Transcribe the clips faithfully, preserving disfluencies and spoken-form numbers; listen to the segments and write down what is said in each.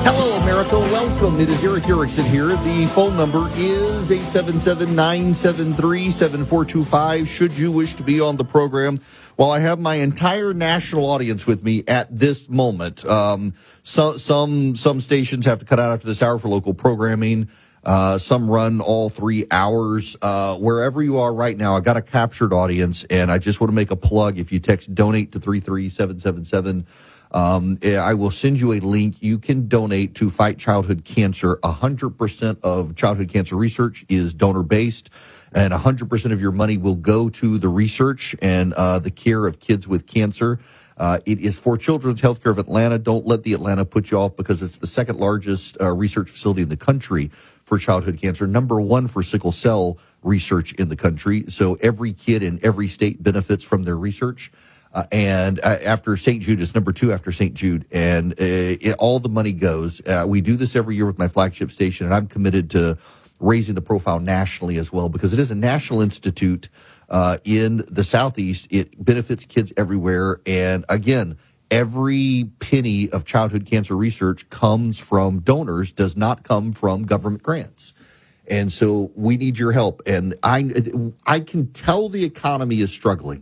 Hello, America. Welcome. It is Eric Erickson here. The phone number is eight seven seven, nine seven three, seven four two five. Should you wish to be on the program, while I have my entire national audience with me at this moment, um, so, some some stations have to cut out after this hour for local programming. Uh, some run all three hours. Uh, wherever you are right now, I got a captured audience, and I just want to make a plug. If you text donate to three three seven seven seven, um, I will send you a link. You can donate to fight childhood cancer. one hundred percent of childhood cancer research is donor-based, and one hundred percent of your money will go to the research and uh, the care of kids with cancer. Uh, it is for Children's Healthcare of Atlanta. Don't let the Atlanta put you off, because it's the second largest uh, research facility in the country for childhood cancer, number one for sickle cell research in the country. So every kid in every state benefits from their research. Uh, and uh, after Saint Jude, it's number two after Saint Jude. And uh, it, all the money goes. Uh, we do this every year with my flagship station, and I'm committed to raising the profile nationally as well, because it is a national institute uh, in the Southeast. It benefits kids everywhere. And again, every penny of childhood cancer research comes from donors, does not come from government grants. And so we need your help. And I, I can tell the economy is struggling.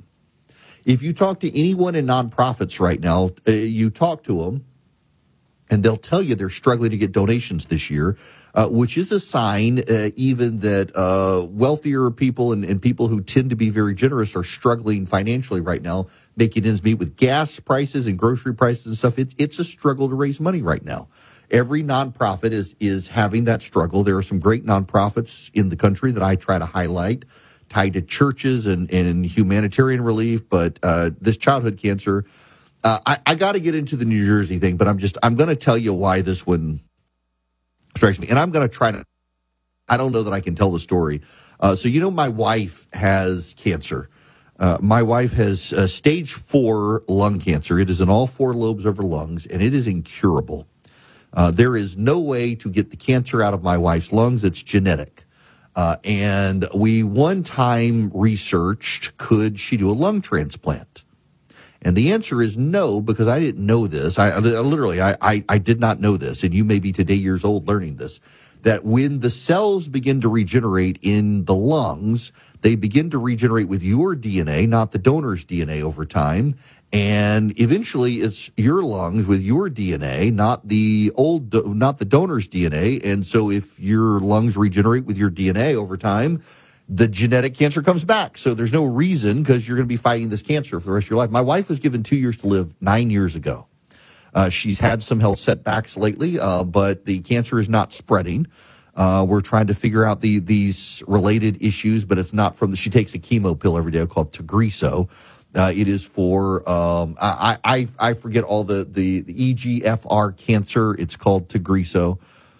If you talk to anyone in nonprofits right now, uh, you talk to them, and they'll tell you they're struggling to get donations this year, uh, which is a sign uh, even that uh, wealthier people and, and people who tend to be very generous are struggling financially right now, making ends meet with gas prices and grocery prices and stuff. It, it's a struggle to raise money right now. Every nonprofit is is having that struggle. There are some great nonprofits in the country that I try to highlight, tied to churches and, and humanitarian relief, but uh, this childhood cancer, uh, I, I got to get into the New Jersey thing, but I'm just, I'm going to tell you why this one strikes me. And I'm going to try to, I don't know that I can tell the story. Uh, so, you know, my wife has cancer. Uh, my wife has uh, stage four lung cancer. It is in all four lobes of her lungs, and it is incurable. Uh, there is no way to get the cancer out of my wife's lungs. It's genetic. Uh, and we one time researched, could she do a lung transplant? And the answer is no, because I didn't know this. I, I literally, I, I, I did not know this. And you may be today years old learning this, that when the cells begin to regenerate in the lungs, they begin to regenerate with your D N A, not the donor's D N A over time. And eventually it's your lungs with your D N A, not the old, not the donor's D N A. And so if your lungs regenerate with your D N A over time, the genetic cancer comes back. So there's no reason, because you're going to be fighting this cancer for the rest of your life. My wife was given two years to live nine years ago. Uh, she's had some health setbacks lately, uh, but the cancer is not spreading. Uh, we're trying to figure out the these related issues, but it's not from the, she takes a chemo pill every day called Tagrisso. Uh, it is for, um, I, I, I forget all the, the, the E G F R cancer. It's called Tagrisso.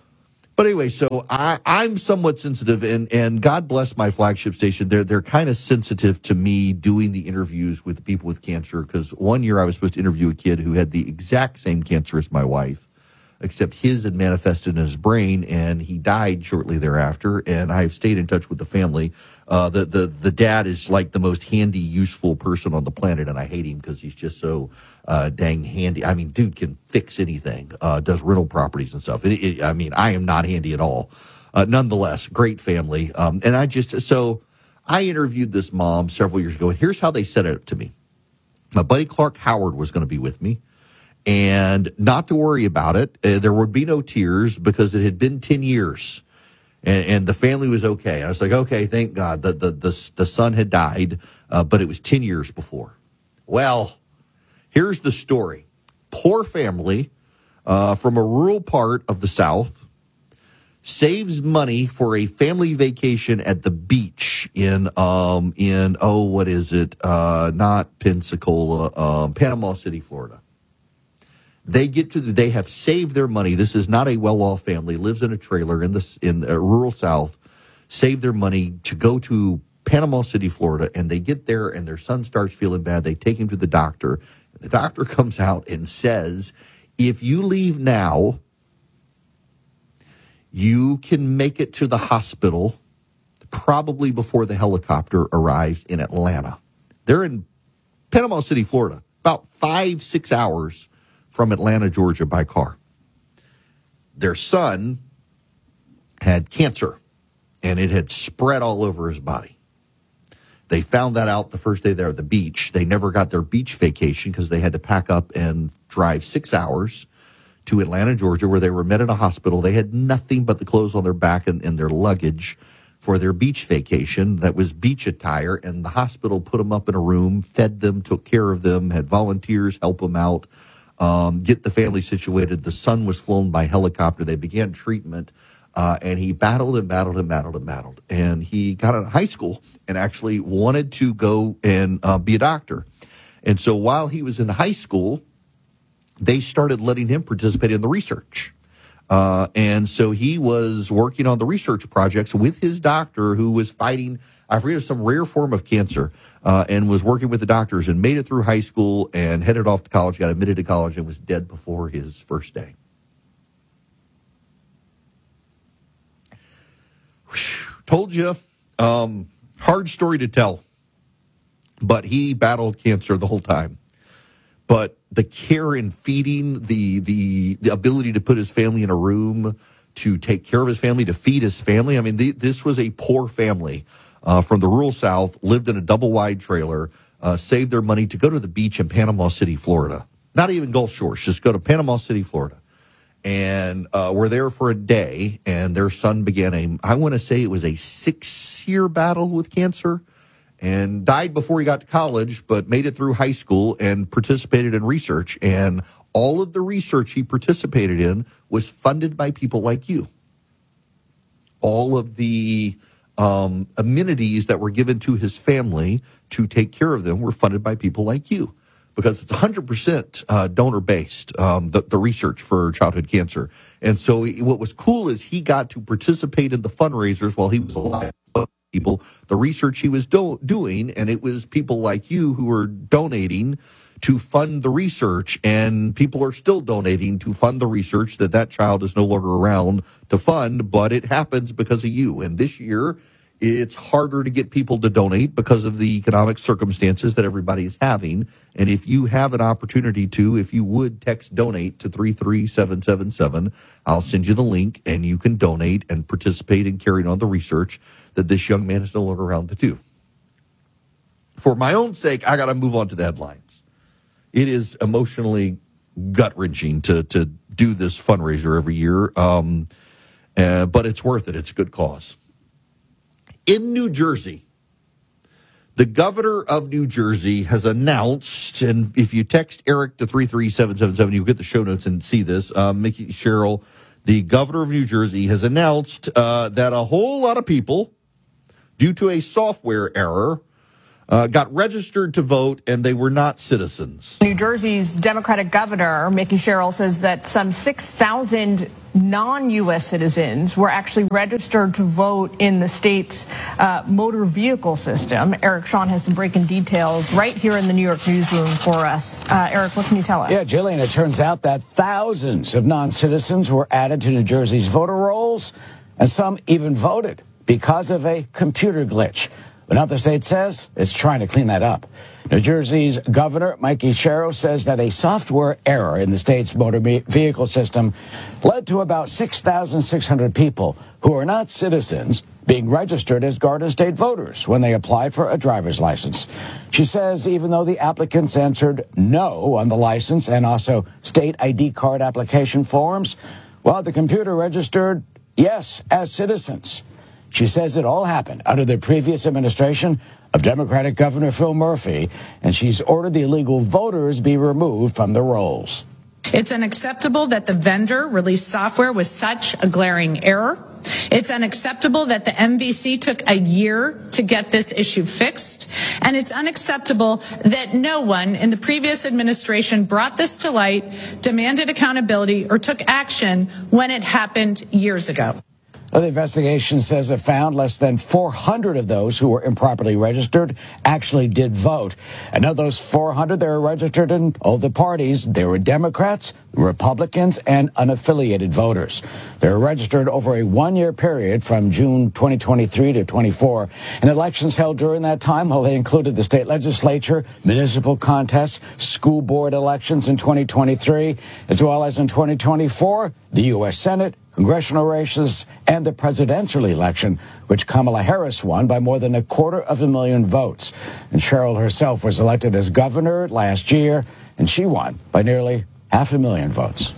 But anyway, so I, I'm somewhat sensitive, and, and God bless my flagship station. They're, they're kind of sensitive to me doing the interviews with people with cancer, because one year I was supposed to interview a kid who had the exact same cancer as my wife, except his had manifested in his brain, and he died shortly thereafter. And I've stayed in touch with the family. Uh, the, the, the dad is like the most handy, useful person on the planet, and I hate him because he's just so uh, dang handy. I mean, dude can fix anything, uh, does rental properties and stuff. It, it, I mean, I am not handy at all. Uh, nonetheless, great family. Um, and I just, so I interviewed this mom several years ago, and here's how they said it up to me. My buddy Clark Howard was going to be with me, and not to worry about it. Uh, there would be no tears, because it had been ten years. And, and the family was okay. I was like, okay, thank God. The the the, the son had died, uh, but it was ten years before. Well, here's the story. Poor family uh, from a rural part of the South saves money for a family vacation at the beach in um in oh what is it? Uh, not Pensacola, um, Panama City, Florida. They get to the, they have saved their money. This is not a well-off family, lives in a trailer in the in the rural South, save their money to go to Panama City, Florida, and they get there and their son starts feeling bad. They take him to the doctor. The doctor comes out and says, if you leave now, you can make it to the hospital probably before the helicopter arrives in Atlanta. They're in Panama City, Florida, about five, six hours from Atlanta, Georgia by car. their son had cancer, and it had spread all over his body. They found that out the first day they were at the beach. They never got their beach vacation because they had to pack up and drive six hours to Atlanta, Georgia, where they were met at a hospital. They had nothing but the clothes on their back and, and their luggage for their beach vacation. That was beach attire, and the hospital put them up in a room, fed them, took care of them, had volunteers help them out, um, get the family situated. The son was flown by helicopter. They began treatment. Uh, and he battled and battled and battled and battled. And he got out of high school and actually wanted to go and uh, be a doctor. And so while he was in high school, they started letting him participate in the research. Uh, and so he was working on the research projects with his doctor, who was fighting, I forget, some rare form of cancer, uh, and was working with the doctors and made it through high school and headed off to college, got admitted to college, and was dead before his first day. Told you, um, hard story to tell, but he battled cancer the whole time. But the care and feeding, the, the the ability to put his family in a room, to take care of his family, to feed his family. I mean, the, this was a poor family uh, from the rural South, lived in a double-wide trailer, uh, saved their money to go to the beach in Panama City, Florida. Not even Gulf Shores, just go to Panama City, Florida. And uh, were there for a day, and their son began a, I want to say it was a six-year battle with cancer, and died before he got to college, but made it through high school and participated in research. And all of the research he participated in was funded by people like you. All of the um, amenities that were given to his family to take care of them were funded by people like you. Because it's one hundred percent uh, donor-based, um, the, the research for childhood cancer. And so he, what was cool is he got to participate in the fundraisers while he was alive. People, the research he was do- doing, and it was people like you who were donating to fund the research, and people are still donating to fund the research that that child is no longer around to fund, but it happens because of you. And this year, it's harder to get people to donate because of the economic circumstances that everybody is having. And if you have an opportunity to, if you would text donate to three three seven seven seven, I'll send you the link and you can donate and participate in carrying on the research that this young man is no longer around to do. For my own sake, I got to move on to the headlines. It is emotionally gut-wrenching to, to do this fundraiser every year, um, uh, but it's worth it. It's a good cause. In New Jersey, the governor of New Jersey has announced, and if you text Eric to three three seven seven seven, you'll get the show notes and see this. Uh, Mickey Sherrill, the governor of New Jersey, has announced uh, that a whole lot of people, due to a software error, uh, got registered to vote, and they were not citizens. New Jersey's Democratic governor, Mickey Sherrill, says that some six thousand non-U S citizens were actually registered to vote in the state's uh, motor vehicle system. Eric Shawn has some breaking details right here in the New York newsroom for us. Uh, Eric, what can you tell us? Yeah, Jillian, it turns out that thousands of non-citizens were added to New Jersey's voter rolls, and some even voted because of a computer glitch. But now the state says it's trying to clean that up. New Jersey's governor, Mickey Sherrill, says that a software error in the state's motor vehicle system led to about six thousand six hundred people who are not citizens being registered as Garden State voters when they applied for a driver's license. She says even though the applicants answered no on the license and also state I D card application forms, well, the computer registered yes as citizens. She says it all happened under the previous administration of Democratic Governor Phil Murphy, and she's ordered the illegal voters be removed from the rolls. It's unacceptable that the vendor released software with such a glaring error. It's unacceptable that the M V C took a year to get this issue fixed. And it's unacceptable that no one in the previous administration brought this to light, demanded accountability, or took action when it happened years ago. Well, the investigation says it found less than four hundred of those who were improperly registered actually did vote. And of those four hundred, they were registered in all the parties. They were Democrats, Republicans, and unaffiliated voters. They were registered over a one-year period from June twenty twenty-three to twenty-four. And elections held during that time, well, they included the state legislature, municipal contests, school board elections in twenty twenty-three, as well as in twenty twenty-four, the U S Senate, congressional races, and the presidential election, which Kamala Harris won by more than a quarter of a million votes. And Sherrill herself was elected as governor last year, and she won by nearly half a million votes.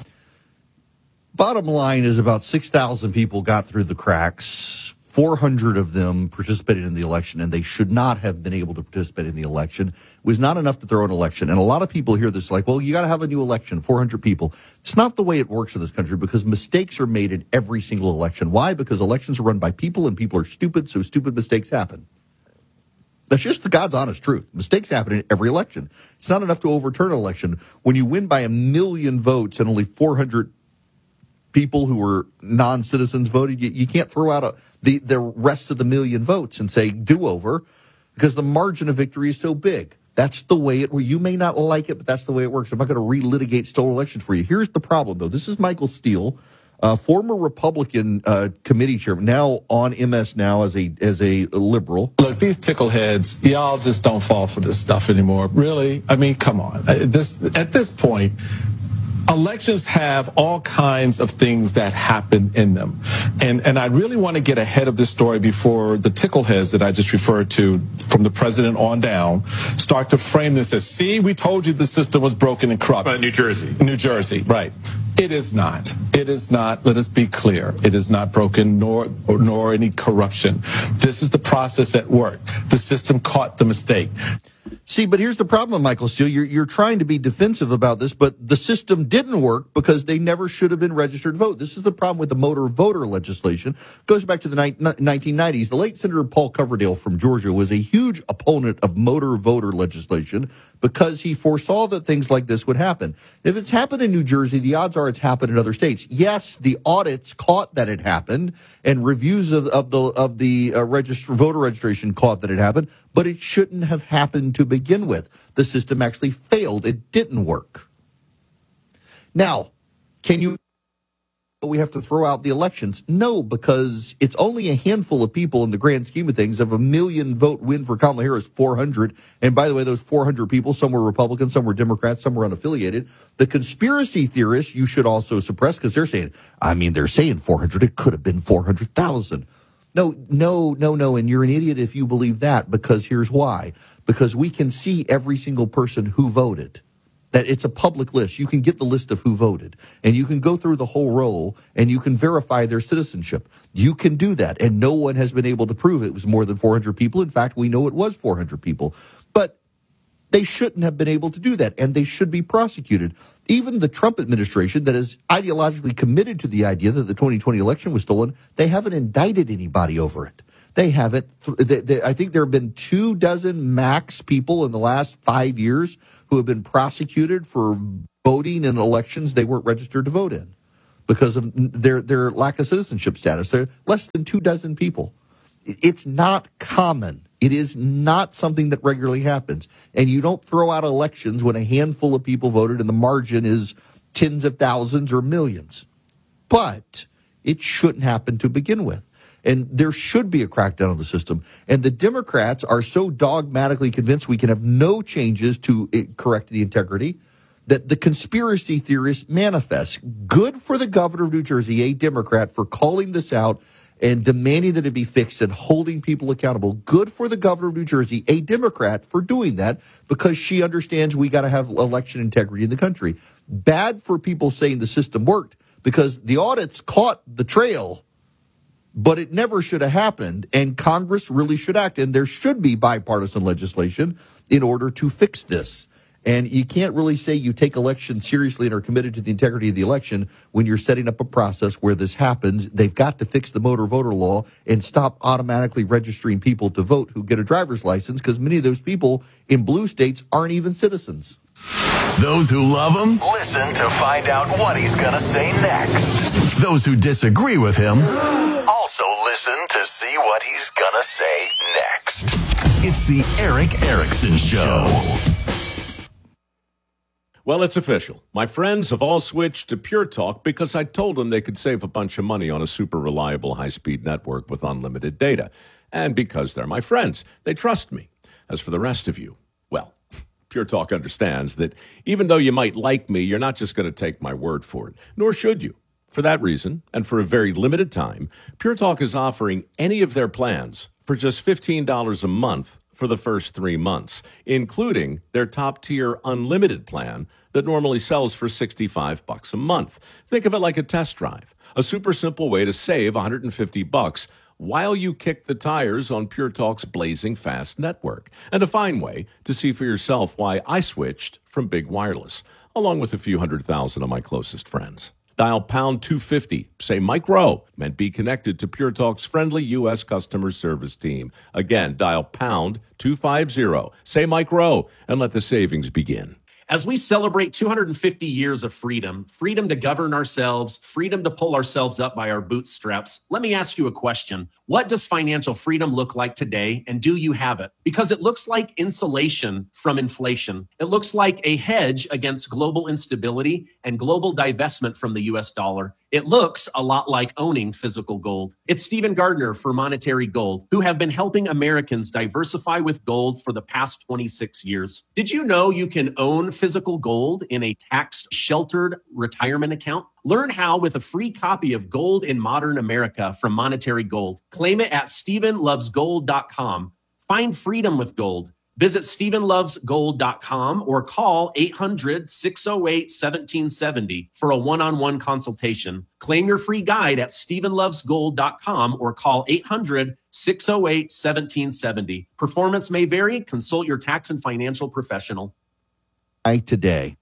Bottom line is about six thousand people got through the cracks. four hundred of them participated in the election, and they should not have been able to participate in the election. It was not enough to throw an election. And a lot of people hear this like, well, you got to have a new election, four hundred people. It's not the way it works in this country because mistakes are made in every single election. Why? Because elections are run by people, and people are stupid, so stupid mistakes happen. That's just the God's honest truth. Mistakes happen in every election. It's not enough to overturn an election. When you win by a million votes and only four hundred people who were non-citizens voted, you, you can't throw out a, the, the rest of the million votes and say do-over because the margin of victory is so big. That's the way it, well, you may not like it, but that's the way it works. I'm not going to relitigate stolen elections for you. Here's the problem, though. This is Michael Steele, uh, former Republican uh, committee chairman, now on M S now as a as a liberal. Look, these tickleheads, y'all just don't fall for this stuff anymore. Really? I mean, come on. This at this point, elections have all kinds of things that happen in them. And and I really want to get ahead of this story before the tickleheads that I just referred to from the president on down start to frame this as, see, we told you the system was broken and corrupt. But New Jersey. New Jersey, right. It is not. It is not. Let us be clear. It is not broken nor nor any corruption. This is the process at work. The system caught the mistake. See, but here's the problem, Michael Steele. You're, you're trying to be defensive about this, but the system didn't work because they never should have been registered to vote. This is the problem with the motor voter legislation. It goes back to the ni- nineteen nineties. The late Senator Paul Coverdale from Georgia was a huge opponent of motor voter legislation because he foresaw that things like this would happen. If it's happened in New Jersey, the odds are it's happened in other states. Yes, the audits caught that it happened, and reviews of, of the of the uh, register, voter registration caught that it happened, but it shouldn't have happened to begin with. The system actually failed. It didn't work. Now, can you, we have to throw out the elections? No, because it's only a handful of people in the grand scheme of things. Of a million vote win for Kamala Harris, four hundred. And by the way, those four hundred people, some were Republicans, some were Democrats, some were unaffiliated. The conspiracy theorists you should also suppress because they're saying, I mean, they're saying four hundred. It could have been four hundred thousand. No, no, no, no. And you're an idiot if you believe that, because here's why. Because we can see every single person who voted. That it's a public list. You can get the list of who voted, and you can go through the whole roll, and you can verify their citizenship. You can do that, and no one has been able to prove it was more than four hundred people. In fact, we know it was four hundred people. But they shouldn't have been able to do that, and they should be prosecuted. Even the Trump administration that is ideologically committed to the idea that the twenty twenty election was stolen, they haven't indicted anybody over it. They haven't. They, they, I think there have been two dozen max people in the last five years who have been prosecuted for voting in elections they weren't registered to vote in because of their, their lack of citizenship status. They're less than two dozen people. It's not common. It is not something that regularly happens. And you don't throw out elections when a handful of people voted and the margin is tens of thousands or millions. But it shouldn't happen to begin with. And there should be a crackdown on the system. And the Democrats are so dogmatically convinced we can have no changes to correct the integrity that the conspiracy theorists manifest. Good for the governor of New Jersey, a Democrat, for calling this out and demanding that it be fixed and holding people accountable. Good for the governor of New Jersey, a Democrat, for doing that because she understands we got to have election integrity in the country. Bad for people saying the system worked because the audits caught the trail. But it never should have happened, and Congress really should act, and there should be bipartisan legislation in order to fix this. And you can't really say you take elections seriously and are committed to the integrity of the election when you're setting up a process where this happens. They've got to fix the motor voter law and stop automatically registering people to vote who get a driver's license, because many of those people in blue states aren't even citizens. Those who love him, listen to find out what he's going to say next. Those who disagree with him, also Listen to see what he's gonna say next. It's the Erick Erickson Show. Well, it's official. My friends have all switched to Pure Talk because I told them they could save a bunch of money on a super reliable high-speed network with unlimited data. And because they're my friends, they trust me. As for the rest of you, well, Pure Talk understands that even though you might like me, you're not just going to take my word for it, nor should you. For that reason, and for a very limited time, Pure Talk is offering any of their plans for just fifteen dollars a month for the first three months, including their top-tier unlimited plan that normally sells for sixty-five bucks a month. Think of it like a test drive, a super simple way to save one hundred fifty bucks while you kick the tires on Pure Talk's blazing fast network, and a fine way to see for yourself why I switched from Big Wireless, along with a few hundred thousand of my closest friends. Dial pound two fifty, say Mike Rowe, and be connected to Pure Talk's friendly U S customer service team. Again, dial pound two fifty, say Mike Rowe, and let the savings begin. As we celebrate two hundred fifty years of freedom, freedom to govern ourselves, freedom to pull ourselves up by our bootstraps, let me ask you a question. What does financial freedom look like today, and do you have it? Because it looks like insulation from inflation. It looks like a hedge against global instability and global divestment from the U S dollar. It looks a lot like owning physical gold. It's Stephen Gardner for Monetary Gold, who have been helping Americans diversify with gold for the past twenty-six years. Did you know you can own physical gold in a tax-sheltered retirement account? Learn how with a free copy of Gold in Modern America from Monetary Gold. Claim it at stephen loves gold dot com. Find freedom with gold. Visit stephen loves gold dot com or call eight hundred, six oh eight, one seven seven oh for a one-on-one consultation. Claim your free guide at stephen loves gold dot com or call eight hundred, six oh eight, one seven seven oh. Performance may vary. Consult your tax and financial professional. Today.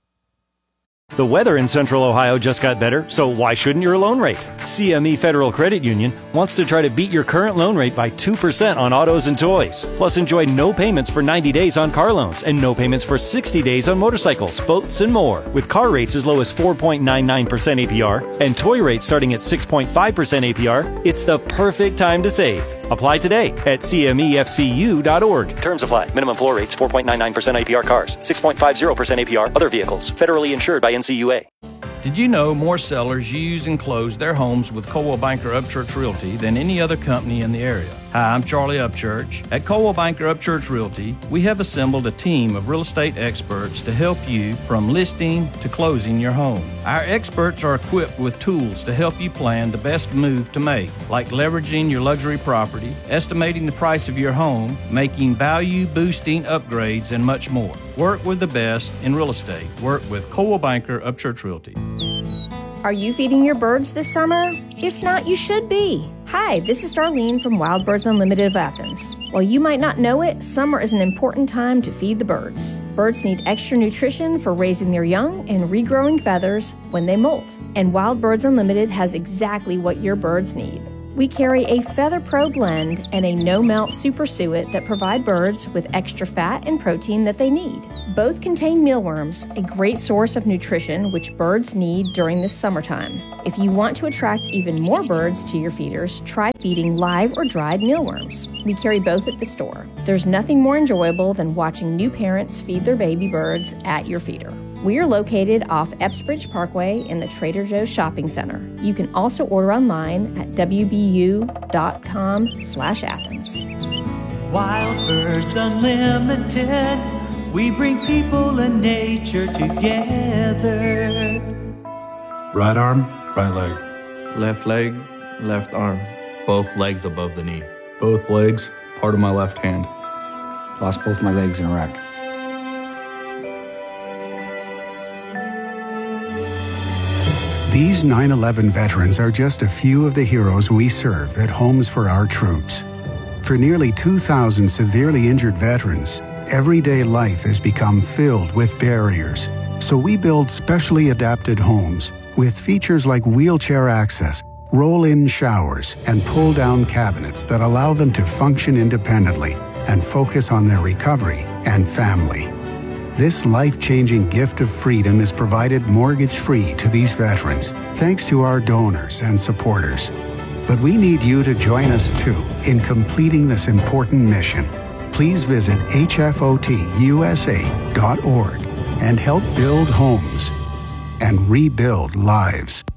The weather in Central Ohio just got better, so why shouldn't your loan rate? C M E Federal Credit Union wants to try to beat your current loan rate by two percent on autos and toys. Plus, enjoy no payments for ninety days on car loans and no payments for sixty days on motorcycles, boats, and more. With car rates as low as four point nine nine percent A P R and toy rates starting at six point five percent A P R, it's the perfect time to save. Apply today at c m e f c u dot org. Terms apply. Minimum floor rates four point nine nine percent A P R cars, six point five zero percent A P R other vehicles. Federally insured by N C U A. Did you know more sellers use and close their homes with Coldwell Banker Upchurch Realty than any other company in the area? Hi, I'm Charlie Upchurch. At Coldwell Banker Upchurch Realty, we have assembled a team of real estate experts to help you from listing to closing your home. Our experts are equipped with tools to help you plan the best move to make, like leveraging your luxury property, estimating the price of your home, making value-boosting upgrades, and much more. Work with the best in real estate. Work with Coldwell Banker Upchurch Realty. Are you feeding your birds this summer? If not, you should be. Hi, this is Darlene from Wild Birds Unlimited of Athens. While you might not know it, summer is an important time to feed the birds. Birds need extra nutrition for raising their young and regrowing feathers when they molt. And Wild Birds Unlimited has exactly what your birds need. We carry a Feather Pro blend and a no-melt super suet that provide birds with extra fat and protein that they need. Both contain mealworms, a great source of nutrition which birds need during this summertime. If you want to attract even more birds to your feeders, try feeding live or dried mealworms. We carry both at the store. There's nothing more enjoyable than watching new parents feed their baby birds at your feeder. We are located off Epsbridge Parkway in the Trader Joe's Shopping Center. You can also order online at w b u dot com slash Athens. Wild Birds Unlimited, we bring people and nature together. Right arm, right leg. Left leg, left arm. Both legs above the knee. Both legs, part of my left hand. Lost both my legs in Iraq. These nine eleven veterans are just a few of the heroes we serve at Homes for Our Troops. For nearly two thousand severely injured veterans, everyday life has become filled with barriers. So we build specially adapted homes with features like wheelchair access, roll-in showers, and pull-down cabinets that allow them to function independently and focus on their recovery and family. This life-changing gift of freedom is provided mortgage-free to these veterans, thanks to our donors and supporters. But we need you to join us too in completing this important mission. Please visit H F O T U S A dot org and help build homes and rebuild lives.